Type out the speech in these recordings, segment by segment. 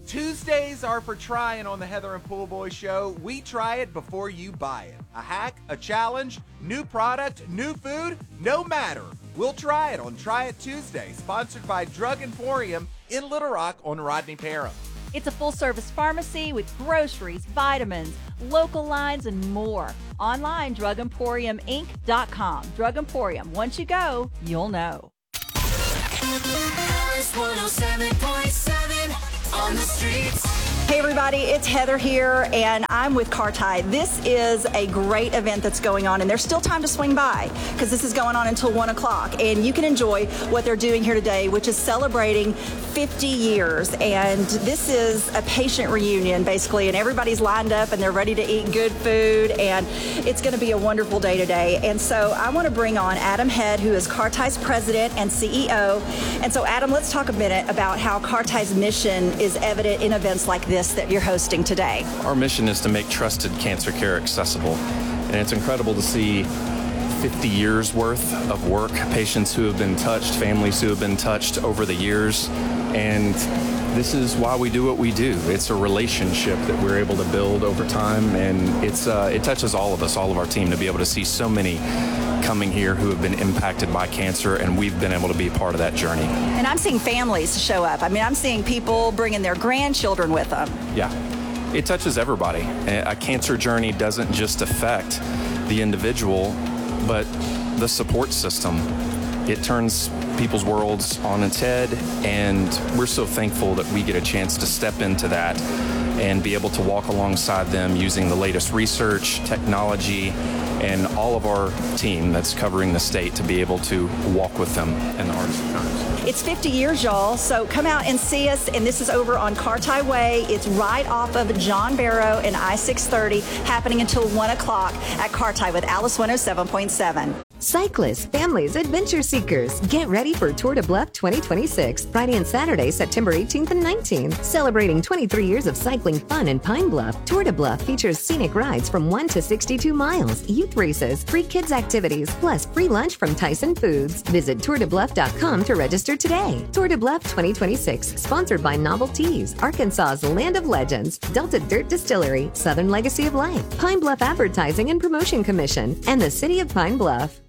Tuesdays are for trying on the Heather and Pool Boy Show. We try it before you buy it. A hack, a challenge, new product, new food, no matter. We'll try it on Try It Tuesday, sponsored by Drug Emporium in Little Rock on Rodney Parham. It's a full-service pharmacy with groceries, vitamins, local lines, and more. Online, drugemporiuminc.com. Drug Emporium. Once you go, you'll know. 107.7 on the streets. Hey everybody, it's Heather here, and I'm with Car Tie. This is a great event that's going on, and there's still time to swing by because this is going on until 1 o'clock, and you can enjoy what they're doing here today, which is celebrating 50 years, and this is a patient reunion, basically, and everybody's lined up, and they're ready to eat good food, and it's going to be a wonderful day today. And so I want to bring on Adam Head, who is Car Tie's president and CEO. And so, Adam, let's talk a minute about how Car Tie's mission is evident in events like this that you're hosting today. Our mission is to make trusted cancer care accessible, and it's incredible to see 50 years worth of work, patients who have been touched, families who have been touched over the years, and this is why we do what we do. It's a relationship that we're able to build over time, and it touches all of us, all of our team, to be able to see so many coming here who have been impacted by cancer, and we've been able to be a part of that journey. And I'm seeing families show up. I mean, I'm seeing people bringing their grandchildren with them. Yeah, it touches everybody. A cancer journey doesn't just affect the individual, but the support system. It turns people's worlds on its head, and we're so thankful that we get a chance to step into that and be able to walk alongside them using the latest research, technology, and all of our team that's covering the state to be able to walk with them in the hardest of times. It's 50 years, y'all, so come out and see us, and this is over on Car Tie Way. It's right off of John Barrow and I-630, happening until 1 o'clock at Car Tie with Alice 107.7. Cyclists, families, adventure seekers, get ready for Tour de Bluff 2026, Friday and Saturday, September 18th and 19th. Celebrating 23 years of cycling fun in Pine Bluff, Tour de Bluff features scenic rides from 1 to 62 miles, youth races, free kids activities, plus free lunch from Tyson Foods. Visit tourdebluff.com to register today. Tour de Bluff 2026, sponsored by Novel Teas, Arkansas's Land of Legends, Delta Dirt Distillery, Southern Legacy of Life, Pine Bluff Advertising and Promotion Commission, and the City of Pine Bluff.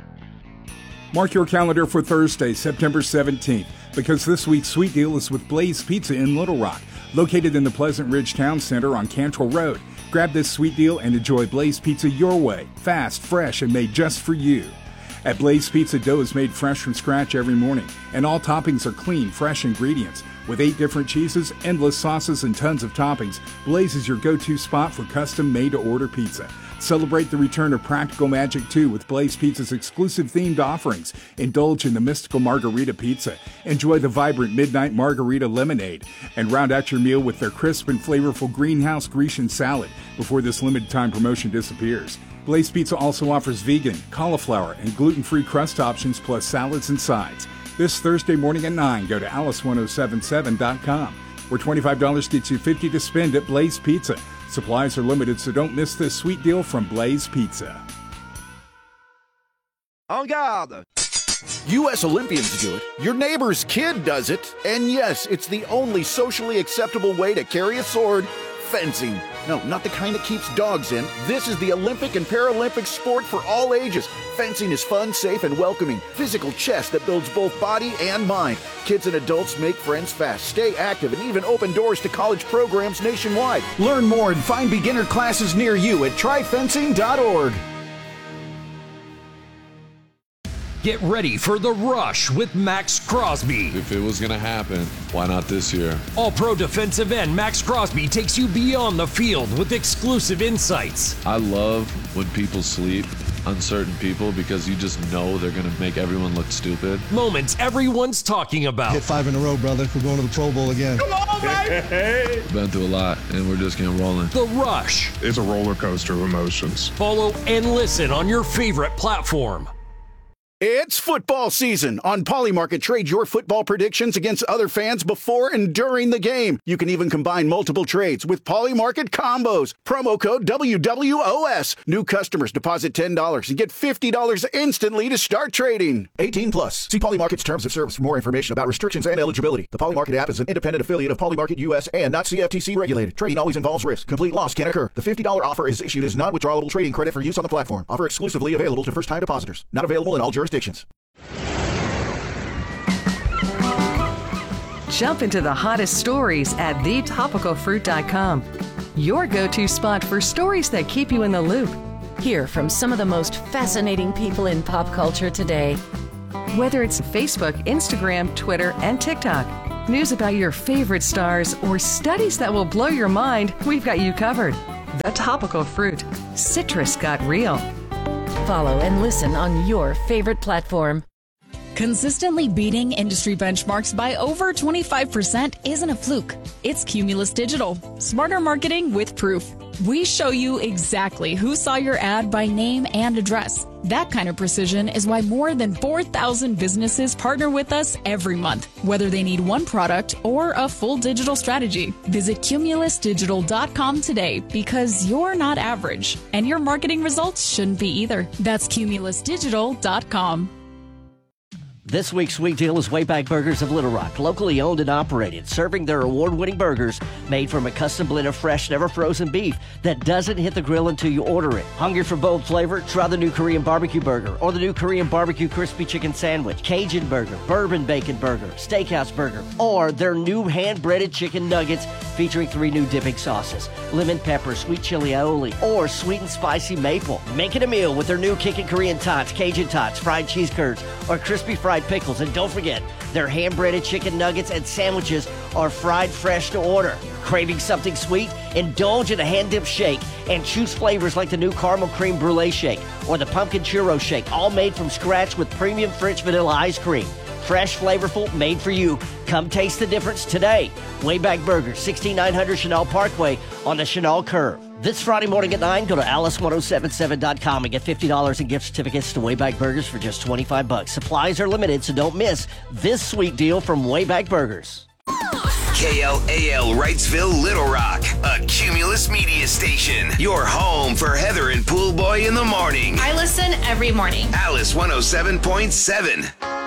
Mark your calendar for Thursday, September 17th, because this week's sweet deal is with Blaze Pizza in Little Rock, located in the Pleasant Ridge Town Center on Cantrell Road. Grab this sweet deal and enjoy Blaze Pizza your way, fast, fresh, and made just for you. At Blaze Pizza, dough is made fresh from scratch every morning, and all toppings are clean, fresh ingredients. With 8 different cheeses, endless sauces, and tons of toppings, Blaze is your go-to spot for custom made-to-order pizza. Celebrate the return of Practical Magic 2 with Blaze Pizza's exclusive themed offerings. Indulge in the mystical margarita pizza. Enjoy the vibrant midnight margarita lemonade. And round out your meal with their crisp and flavorful greenhouse Grecian salad before this limited time promotion disappears. Blaze Pizza also offers vegan, cauliflower, and gluten-free crust options plus salads and sides. This Thursday morning at 9, go to alice1077.com, where $25 gets you $50 to spend at Blaze Pizza. Supplies are limited, so don't miss this sweet deal from Blaze Pizza. En garde! U.S. Olympians do it, your neighbor's kid does it, and yes, it's the only socially acceptable way to carry a sword: fencing. No, not the kind that keeps dogs in. This is the Olympic and Paralympic sport for all ages. Fencing is fun, safe, and welcoming. Physical chess that builds both body and mind. Kids and adults make friends fast, stay active, and even open doors to college programs nationwide. Learn more and find beginner classes near you at tryfencing.org. Get ready for The Rush with Max Crosby. If it was going to happen, why not this year? All-pro defensive end Max Crosby takes you beyond the field with exclusive insights. I love when people sleep, uncertain people, because you just know they're going to make everyone look stupid. Moments everyone's talking about. Hit 5 in a row, brother. We're going to the Pro Bowl again. Come on, baby! Been through a lot, and we're just getting rolling. The Rush. It's a roller coaster of emotions. Follow and listen on your favorite platform. It's football season. On Polymarket, trade your football predictions against other fans before and during the game. You can even combine multiple trades with Polymarket combos. Promo code WWOS. New customers deposit $10 and get $50 instantly to start trading. 18 plus. See Polymarket's terms of service for more information about restrictions and eligibility. The Polymarket app is an independent affiliate of Polymarket US and not CFTC regulated. Trading always involves risk. Complete loss can occur. The $50 offer is issued as non-withdrawable trading credit for use on the platform. Offer exclusively available to first-time depositors. Not available in all jurisdictions. Jump into the hottest stories at thetopicalfruit.com. Your go-to spot for stories that keep you in the loop. Hear from some of the most fascinating people in pop culture today. Whether it's Facebook, Instagram, Twitter, and TikTok, news about your favorite stars, or studies that will blow your mind, we've got you covered. The Topical Fruit. Citrus got real. Follow and listen on your favorite platform. Consistently beating industry benchmarks by over 25% isn't a fluke. It's Cumulus Digital. Smarter marketing with proof. We show you exactly who saw your ad by name and address. That kind of precision is why more than 4,000 businesses partner with us every month, whether they need one product or a full digital strategy. Visit cumulusdigital.com today because you're not average, and your marketing results shouldn't be either. That's cumulusdigital.com. This week's sweet deal is Wayback Burgers of Little Rock, locally owned and operated, serving their award-winning burgers made from a custom blend of fresh, never frozen beef that doesn't hit the grill until you order it. Hungry for bold flavor? Try the new Korean barbecue burger or the new Korean barbecue crispy chicken sandwich, Cajun burger, bourbon bacon burger, steakhouse burger, or their new hand-breaded chicken nuggets featuring 3 new dipping sauces, lemon pepper, sweet chili aioli, or sweet and spicy maple. Make it a meal with their new kickin' Korean tots, Cajun tots, fried cheese curds, or crispy fried pickles. And don't forget, their hand-breaded chicken nuggets and sandwiches are fried fresh to order. Craving something sweet? Indulge in a hand-dipped shake and choose flavors like the new caramel cream brulee shake or the pumpkin churro shake, all made from scratch with premium French vanilla ice cream. Fresh, flavorful, made for you. Come taste the difference today. Wayback Burgers, 16900 Chenal Parkway on the Chenal Curve. This Friday morning at 9, go to alice1077.com and get $50 in gift certificates to Wayback Burgers for just $25. Supplies are limited, so don't miss this sweet deal from Wayback Burgers. KLAL Wrightsville, Little Rock, a Cumulus media station. Your home for Heather and Pool Boy in the morning. I listen every morning. Alice 107.7.